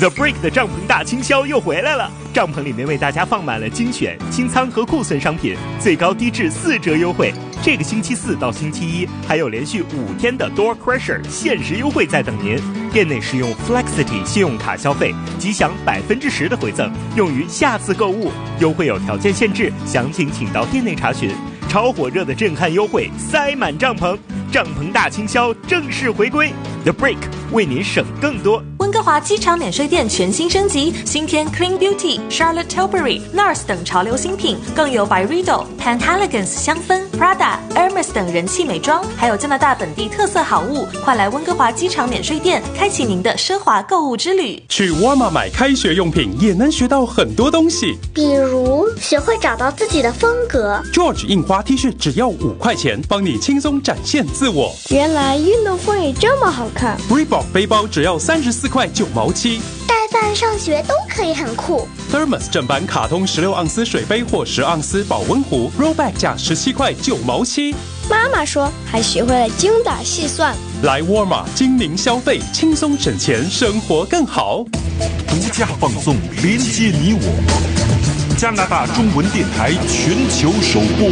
The Break 的帐篷大清销又回来了，帐篷里面为大家放满了精选清仓和库存商品，最高低至4折优惠。这个星期4到星期1还有连续5天的 Door Crusher 限时优惠在等您。店内使用 Flexity 信用卡消费，即享10%的回赠，用于下次购物。优惠有条件限制，详情请到店内查询。超火热的震撼优惠，塞满帐篷，帐篷大清销正式回归。The Break 为您省更多。 温哥华机场免税店全新升级，新添 Clean Beauty、Charlotte Tilbury、NARS 等潮流新品，更有 Byredo、Panteligence 香氛、Prada、Hermes 等人气美妆，还有加拿大本地特色好物。快来温哥华机场免税店，开启您的奢华购物之旅。 去 Walmart 买开学用品也能学到很多东西， 比如学会找到自己的风格。 George 印花 T 恤只要5块钱，帮你轻松展现自我。 原来运动风也这么好看。 Reebok 背包只要34块9毛7， 带饭上学都可以很酷。 Thermos 正版卡通16盎司水杯或10盎司保温壶 Rollback 价17块9毛7。 妈妈说还学会了精打细算。 来 Walmart 精明消费，轻松省钱，生活更好。 独家放送，连接你我。加拿大中文电台全球首播。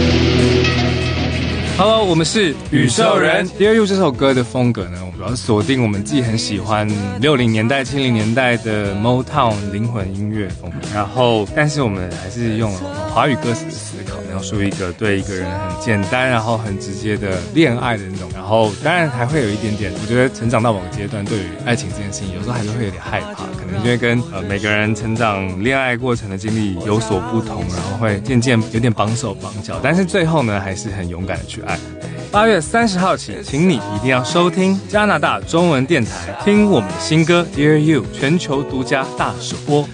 Hello， 我们是宇宙人。Dear You 这首歌的风格呢，我们主要锁定我们自己很喜欢60年代、70年代的 Motown 灵魂音乐风格，然后但是我们还是用了华语歌词的思考，描述一个对一个人很简单，然后很直接的恋爱的那种，然后当然还会有一点点，我觉得成长到某个阶段，对于爱情这件事情，有时候还是会有点害怕，可能因为跟每个人成长恋爱过程的经历有所不同，然后会渐渐有点绑手绑脚，但是最后呢，还是很勇敢的去爱。8月30号起，请你一定要收听加拿大中文电台，听我们的新歌 Dear You 全球独家大首播。